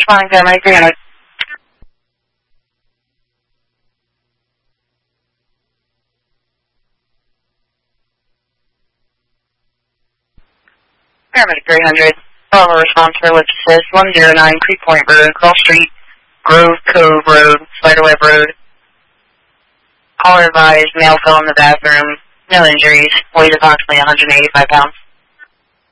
responding to my 300. Paramedic 300. Follow response for which assist 109 Creek Point Road, Cross Street, Grove Cove Road, Spiderweb Road. Caller advised, male fell in the bathroom, no injuries, weighs approximately 185 pounds.